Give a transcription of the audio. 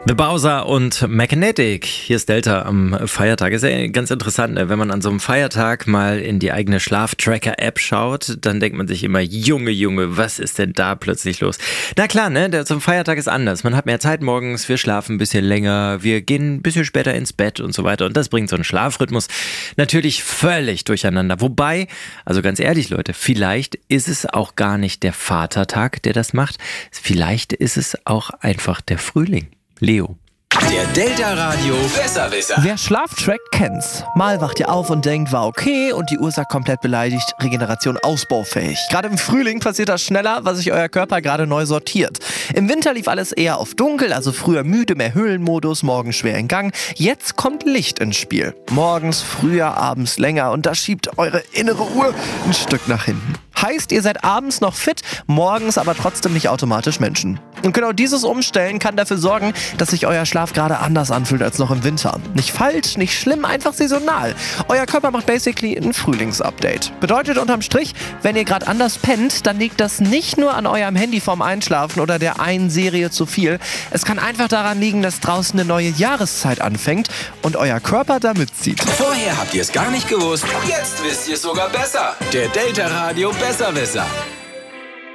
The Bowser und Magnetic. Hier ist Delta am Feiertag. Ist ja ganz interessant, ne? Wenn man an so einem Feiertag mal in die eigene Schlaftracker-App schaut, dann denkt man sich immer, Junge, was ist denn da plötzlich los? Na klar, ne? Zum Feiertag ist anders. Man hat mehr Zeit morgens, wir schlafen ein bisschen länger, wir gehen ein bisschen später ins Bett und so weiter. Und das bringt so einen Schlafrhythmus natürlich völlig durcheinander. Wobei, also ganz ehrlich, Leute, vielleicht ist es auch gar nicht der Vatertag, der das macht. Vielleicht ist es auch einfach der Frühling. Leo. Der Delta Radio Besserwisser. Wer Schlaftrack kennt's. Mal wacht ihr auf und denkt, war okay und die Uhr sagt komplett beleidigt, Regeneration ausbaufähig. Gerade im Frühling passiert das schneller, was sich euer Körper gerade neu sortiert. Im Winter lief alles eher auf dunkel, also früher müde, mehr Höhlenmodus, morgens schwer in Gang. Jetzt kommt Licht ins Spiel. Morgens früher, abends länger und das schiebt eure innere Uhr ein Stück nach hinten. Heißt, ihr seid abends noch fit, morgens aber trotzdem nicht automatisch Menschen. Und genau dieses Umstellen kann dafür sorgen, dass sich euer Schlaf gerade anders anfühlt als noch im Winter. Nicht falsch, nicht schlimm, einfach saisonal. Euer Körper macht basically ein Frühlingsupdate. Bedeutet unterm Strich, wenn ihr gerade anders pennt, dann liegt das nicht nur an eurem Handy vorm Einschlafen oder der einen Serie zu viel. Es kann einfach daran liegen, dass draußen eine neue Jahreszeit anfängt und euer Körper da mitzieht. Vorher habt ihr es gar nicht gewusst, jetzt wisst ihr es sogar besser. Der Delta Radio Besserwisser.